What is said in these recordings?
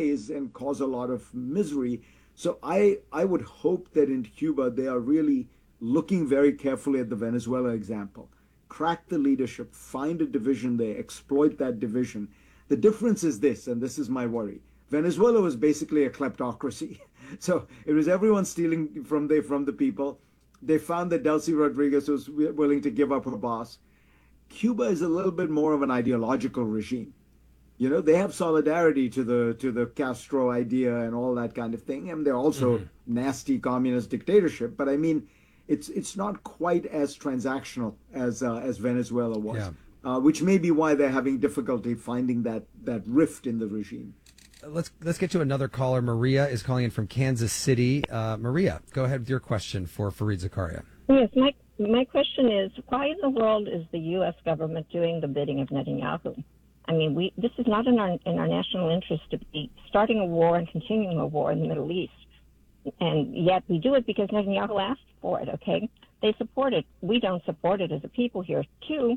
ways and cause a lot of misery. So I would hope that in Cuba they are really looking very carefully at the Venezuela example. Crack the leadership, find a division there, exploit that division. The difference is this, and this is my worry. Venezuela was basically a kleptocracy. So it was everyone stealing from the people. They found that Delcy Rodriguez was willing to give up her boss. Cuba is a little bit more of an ideological regime. You know, they have solidarity to the Castro idea and all that kind of thing, and they're also nasty communist dictatorship. But I mean, it's not quite as transactional as Venezuela was, which may be why they're having difficulty finding that rift in the regime. Let's get to another caller. Maria is calling in from Kansas City. Maria, go ahead with your question for Fareed Zakaria. Yes, my question is, why in the world is the U.S. government doing the bidding of Netanyahu? I mean, this is not in our national interest to be starting a war and continuing a war in the Middle East. And yet we do it because Netanyahu asked for it, okay? They support it. We don't support it as a people here. Two,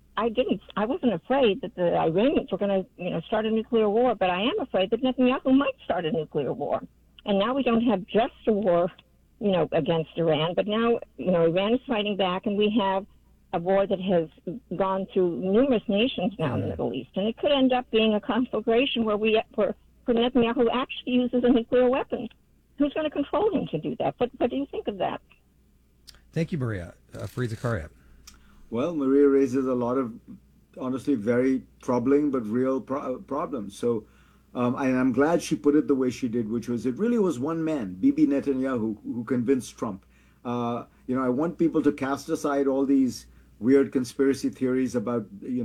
I wasn't afraid that the Iranians were going to, start a nuclear war, but I am afraid that Netanyahu might start a nuclear war. And now we don't have just a war, against Iran, but now, Iran is fighting back, and we have a war that has gone through numerous nations now in the Middle East. And it could end up being a conflagration where Netanyahu actually uses a nuclear weapon. Who's going to control him to do that? What do you think of that? Thank you, Maria. Fareed Zakaria. Well, Maria raises a lot of, honestly, very troubling but real problems. So, and I'm glad she put it the way she did, which was it really was one man, Bibi Netanyahu, who convinced Trump. I want people to cast aside all these weird conspiracy theories about,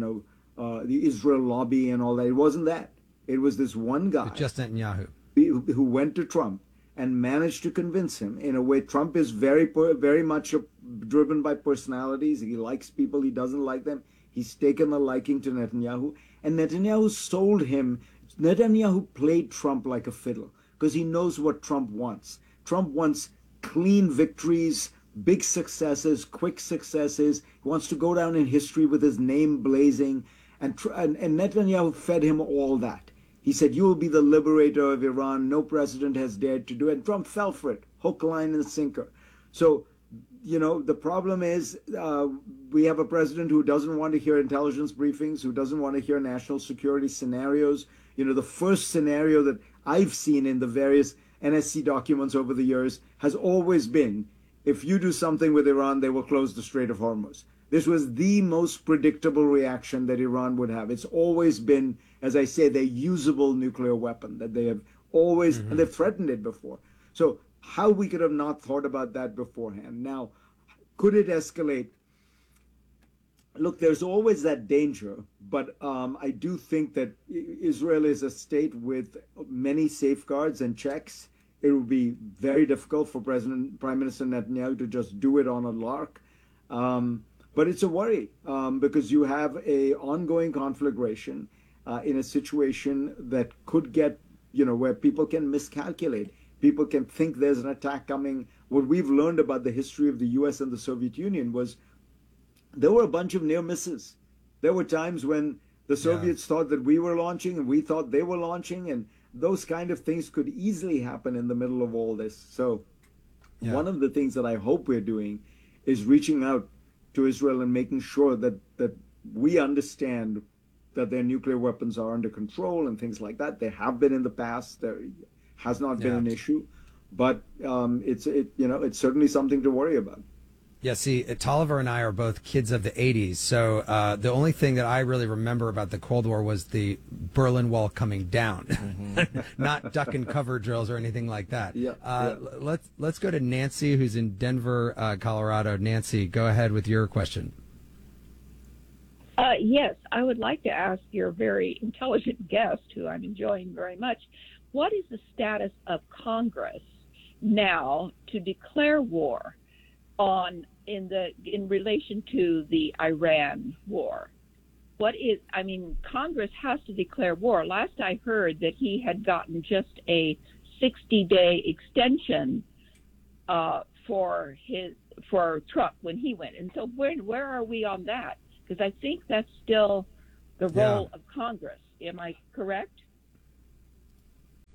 the Israel lobby and all that. It wasn't that. It was this one guy. It's just Netanyahu. Who went to Trump and managed to convince him in a way. Trump is very much driven by personalities. He likes people. He doesn't like them. He's taken a liking to Netanyahu. And Netanyahu sold him. Netanyahu played Trump like a fiddle because he knows what Trump wants. Trump wants clean victories, big successes, quick successes. He wants to go down in history with his name blazing. And Netanyahu fed him all that. He said, you will be the liberator of Iran. No president has dared to do it. And Trump fell for it, hook, line, and sinker. So, the problem is we have a president who doesn't want to hear intelligence briefings, who doesn't want to hear national security scenarios. The first scenario that I've seen in the various NSC documents over the years has always been, if you do something with Iran, they will close the Strait of Hormuz. This was the most predictable reaction that Iran would have. It's always been, as I say, their usable nuclear weapon that they have always, and they've threatened it before. So how we could have not thought about that beforehand. Now, could it escalate? Look, there's always that danger, but I do think that Israel is a state with many safeguards and checks. It would be very difficult for Prime Minister Netanyahu to just do it on a lark. But it's a worry because you have a ongoing conflagration in a situation that could get, where people can miscalculate. People can think there's an attack coming. What we've learned about the history of the U.S. and the Soviet Union was there were a bunch of near misses. There were times when the Soviets thought that we were launching and we thought they were launching, and those kind of things could easily happen in the middle of all this. So one of the things that I hope we're doing is reaching out to Israel and making sure that we understand that their nuclear weapons are under control and things like that. They have been in the past. There has not been an issue, but it's certainly something to worry about. Yeah, see, Tolliver and I are both kids of the 80s, so the only thing that I really remember about the Cold War was the Berlin Wall coming down, not duck and cover drills or anything like that. Let's go to Nancy, who's in Denver, Colorado. Nancy, go ahead with your question. Yes, I would like to ask your very intelligent guest, who I'm enjoying very much, what is the status of Congress now to declare war in relation to the Iran war? Congress has to declare war. Last I heard that he had gotten just a 60-day extension for Trump when he went. And so where are we on that? Because I think that's still the role of Congress. Am I correct?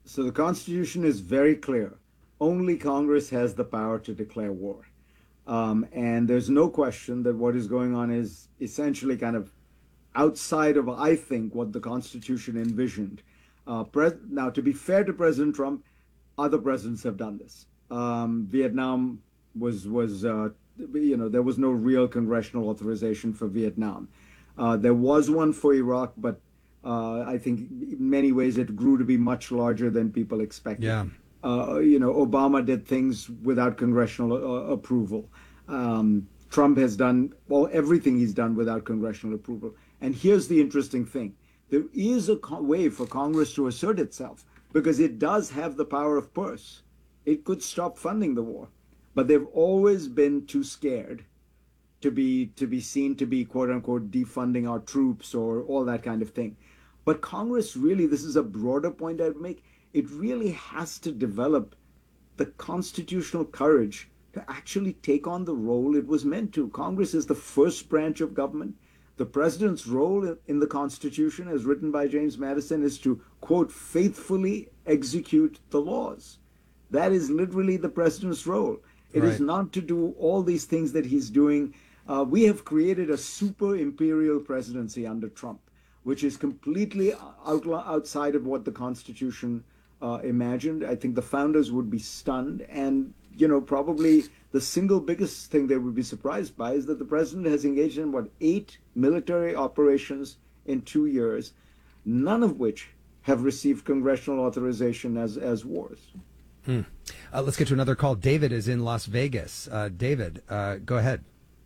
So the Constitution is very clear. Only Congress has the power to declare war. And there's no question that what is going on is essentially kind of outside of, I think, what the Constitution envisioned. Now, to be fair to President Trump, other presidents have done this. Vietnam there was no real congressional authorization for Vietnam. There was one for Iraq, but I think in many ways it grew to be much larger than people expected. Yeah. Obama did things without congressional approval. Trump has done everything he's done without congressional approval. And here's the interesting thing. There is a way for Congress to assert itself because it does have the power of purse. It could stop funding the war, but they've always been too scared to be seen to be, quote unquote, defunding our troops or all that kind of thing. But Congress really, this is a broader point I'd make, it really has to develop the constitutional courage to actually take on the role it was meant to. Congress is the first branch of government. The president's role in the Constitution, as written by James Madison, is to, quote, faithfully execute the laws. That is literally the president's role. It is not to do all these things that he's doing. We have created a super imperial presidency under Trump, which is completely outside of what the Constitution imagined. I think the founders would be stunned. And, probably the single biggest thing they would be surprised by is that the president has engaged in, 8 military operations in 2 years, none of which have received congressional authorization as wars. Let's get to another call. David is in Las Vegas. David, go ahead.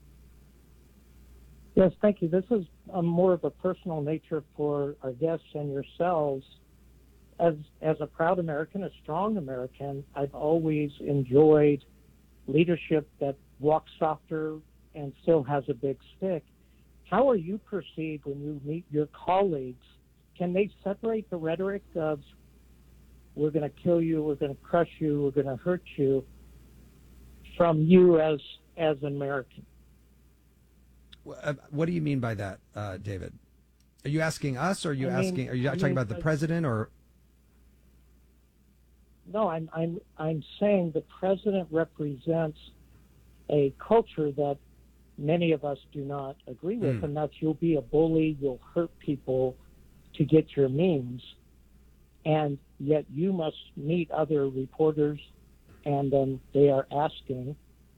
Yes, thank you. This is more of a personal nature for our guests and yourselves. As a proud American, a strong American, I've always enjoyed leadership that walks softer and still has a big stick. How are you perceived when you meet your colleagues? Can they separate the rhetoric of we're going to kill you, we're going to crush you, we're going to hurt you from you as an American? What do you mean by that, David? Are you asking us, or are you talking about the president, or? No, I'm saying the president represents a culture that many of us do not agree with, and that's you'll be a bully, you'll hurt people to get your means, and yet you must meet other reporters, and then they are asking,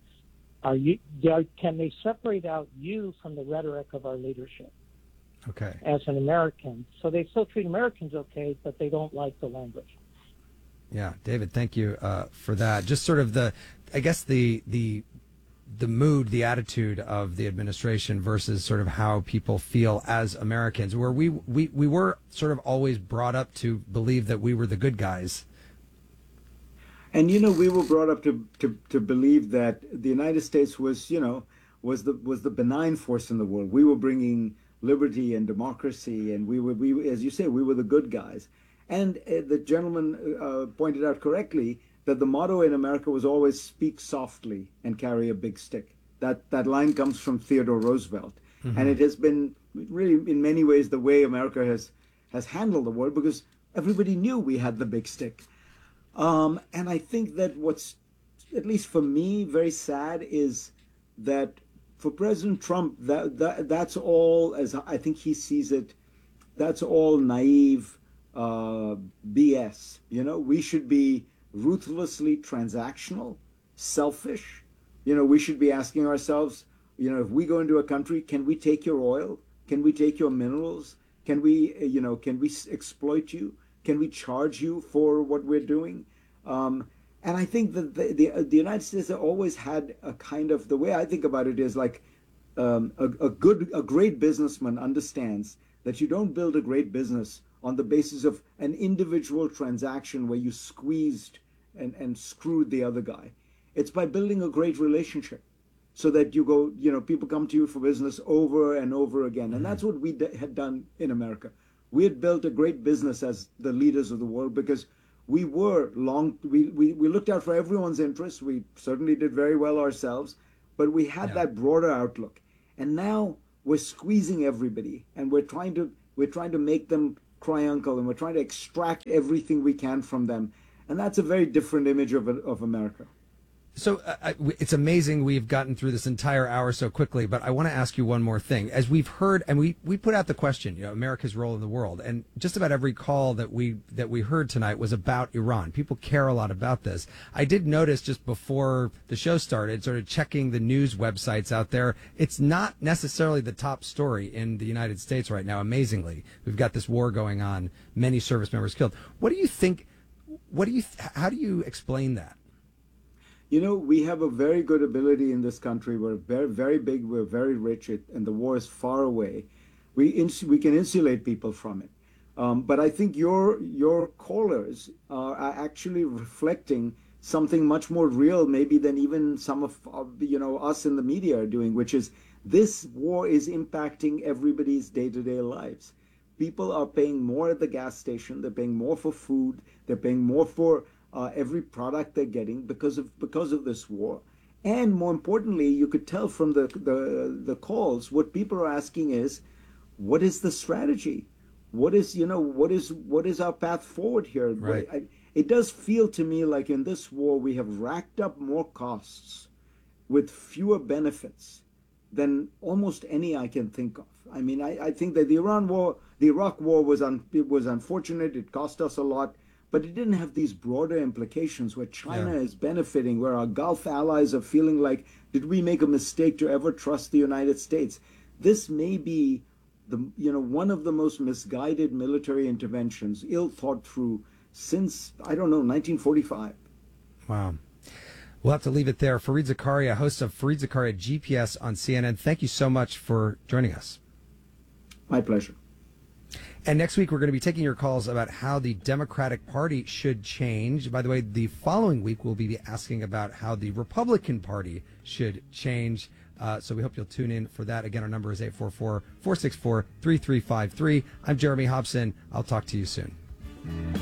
can they separate out you from the rhetoric of our leadership? Okay. As an American, so they still treat Americans okay, but they don't like the language. Yeah, David, thank you for that. Just sort of the mood, the attitude of the administration versus sort of how people feel as Americans, where we were sort of always brought up to believe that we were the good guys. And we were brought up to believe that the United States was the benign force in the world. We were bringing liberty and democracy, and we as you say, we were the good guys. And the gentleman pointed out correctly that the motto in America was always speak softly and carry a big stick. That line comes from Theodore Roosevelt. Mm-hmm. And it has been really, in many ways, the way America has handled the world, because everybody knew we had the big stick. And I think that what's, at least for me, very sad is that for President Trump, that's all, as I think he sees it, that's all naive BS. We should be ruthlessly transactional, selfish. We should be asking ourselves, if we go into a country, can we take your oil? Can we take your minerals? Can we exploit you? Can we charge you for what we're doing? And I think that the United States have always had a kind of, the way I think about it is like a great businessman understands that you don't build a great business on the basis of an individual transaction where you squeezed and screwed the other guy. It's by building a great relationship so that you go, people come to you for business over and over again. And that's what we had done in America. We had built a great business as the leaders of the world because we were we looked out for everyone's interests. We certainly did very well ourselves, but we had that broader outlook. And now we're squeezing everybody, and we're trying to make them cry uncle and we're trying to extract everything we can from them. And that's a very different image of America. So it's amazing we've gotten through this entire hour so quickly, but I want to ask you one more thing. As we've heard, and we put out the question, America's role in the world, and just about every call that we heard tonight was about Iran. People care a lot about this. I did notice just before the show started, sort of checking the news websites out there, it's not necessarily the top story in the United States right now, amazingly. We've got this war going on, many service members killed. What do you think, how do you explain that? We have a very good ability in this country. We're very, very big. We're very rich, and the war is far away. We can insulate people from it. But I think your callers are actually reflecting something much more real, maybe than even some of us in the media are doing, which is this war is impacting everybody's day-to-day lives. People are paying more at the gas station. They're paying more for food. They're paying more for every product they're getting because of this war. And more importantly, you could tell from the calls, what people are asking is, what is the strategy? What is our path forward here? Right. It does feel to me like in this war we have racked up more costs with fewer benefits than almost any I can think of. I mean, I think that the Iraq war was unfortunate. It cost us a lot. But it didn't have these broader implications where China is benefiting, where our Gulf allies are feeling like, did we make a mistake to ever trust the United States? This may be one of the most misguided military interventions, ill thought through, since, 1945. Wow. We'll have to leave it there. Fareed Zakaria, host of Fareed Zakaria GPS on CNN. Thank you so much for joining us. My pleasure. And next week, we're going to be taking your calls about how the Democratic Party should change. By the way, the following week, we'll be asking about how the Republican Party should change. So we hope you'll tune in for that. Again, our number is 844-464-3353. I'm Jeremy Hobson. I'll talk to you soon.